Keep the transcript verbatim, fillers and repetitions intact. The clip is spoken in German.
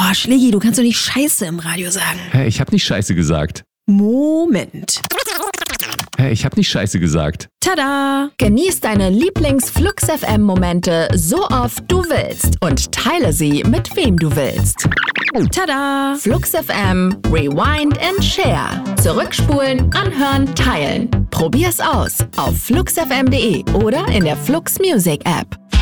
Oh, Schlägi, du kannst doch nicht Scheiße im Radio sagen. Hä, ich hab nicht Scheiße gesagt. Moment. Hä, ich hab nicht Scheiße gesagt. Tada! Genieß deine Lieblings-Flux F M-Momente so oft du willst und teile sie mit wem du willst. Tada! Flux F M, Rewind and Share. Zurückspulen, anhören, teilen. Probier's aus auf flux f m punkt de oder in der Flux Music App.